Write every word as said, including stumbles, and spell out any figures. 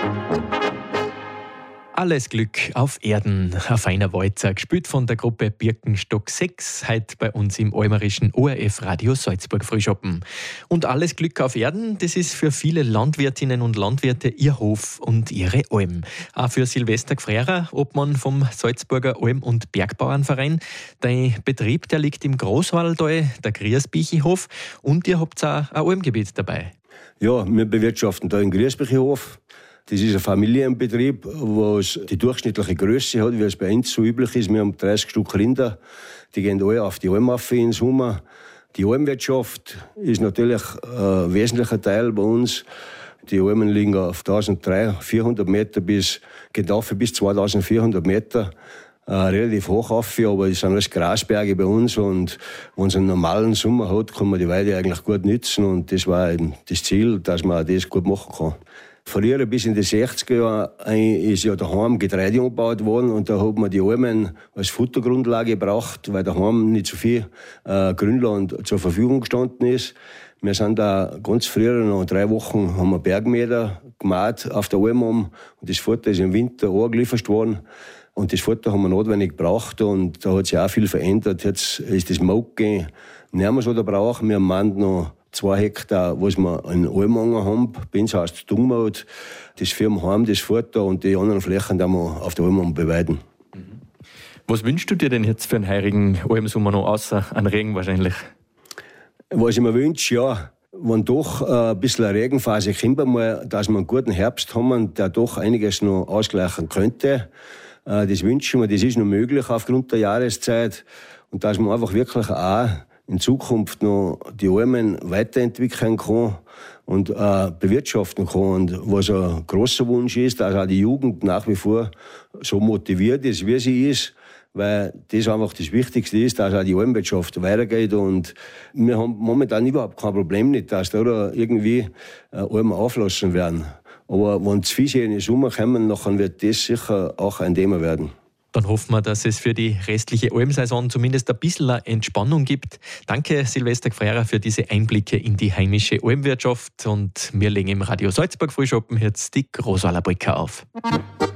Alles Glück auf Erden, ein feiner Walzer, gespielt von der Gruppe Birkenstock sechs, heute bei uns im almerischen O R F Radio Salzburg Frühschoppen. Und alles Glück auf Erden, das ist für viele Landwirtinnen und Landwirte ihr Hof und ihre Alm. Auch für Silvester Gfrera, Obmann vom Salzburger Alm- und Bergbauernverein. Dein Betrieb, der liegt im Großwaldtal, der Griesbichihof, und ihr habt auch ein Almgebiet dabei. Ja, wir bewirtschaften da den Griesbichihof. Das ist ein Familienbetrieb, was die durchschnittliche Größe hat, wie es bei uns so üblich ist. Wir haben dreißig Stück Rinder, die gehen alle auf die Alm rauf im Sommer. Die Almwirtschaft ist natürlich ein wesentlicher Teil bei uns. Die Almen liegen auf eintausenddreihundert, vierhundert Meter bis, geht auf bis zweitausendvierhundert Meter. Äh, relativ hoch auf, aber es sind alles Grasberge bei uns, und wenn es einen normalen Sommer hat, kann man die Weide eigentlich gut nützen, und das war eben das Ziel, dass man das gut machen kann. Früher, bis in die sechziger Jahre, ist ja daheim Getreide angebaut worden, und da hat man die Almen als Futtergrundlage gebraucht, weil daheim nicht so viel äh, Grünland zur Verfügung gestanden ist. Wir sind da ganz früher, noch drei Wochen, haben wir Bergmeter gemacht auf der Alm, und das Futter ist im Winter angeliefert worden. Und das Futter haben wir notwendig gebraucht, und da hat sich auch viel verändert. Jetzt ist das Molken nicht mehr so der Brauch. Wir haben noch zwei Hektar, was wir in Almanger haben. Bei uns heißt es Dungmaut. Das führen wir heim, das Futter, und die anderen Flächen die wir auf der Alm beweiden. Was wünschst du dir denn jetzt für einen heurigen Almsommer noch, außer an Regen wahrscheinlich? Was ich mir wünsche, ja, wenn doch ein bisschen eine Regenphase kommt, mal, dass wir einen guten Herbst haben, der doch einiges noch ausgleichen könnte. Das wünsche ich mir, das ist noch möglich aufgrund der Jahreszeit, und dass man einfach wirklich auch in Zukunft noch die Almen weiterentwickeln kann und äh, bewirtschaften kann. Und was ein grosser Wunsch ist, dass auch die Jugend nach wie vor so motiviert ist, wie sie ist, weil das einfach das Wichtigste ist, dass auch die Almwirtschaft weitergeht. Und wir haben momentan überhaupt kein Problem nicht, dass da irgendwie äh, Almen auflassen werden. Aber wenn zu viele in den Sommer kommen, dann wird das sicher auch ein Thema werden. Dann hoffen wir, dass es für die restliche Almsaison zumindest ein bisschen Entspannung gibt. Danke, Silvester Gfrera, für diese Einblicke in die heimische Almwirtschaft. Und wir legen im Radio Salzburg Frühschoppen jetzt die Großwalder Brücke auf.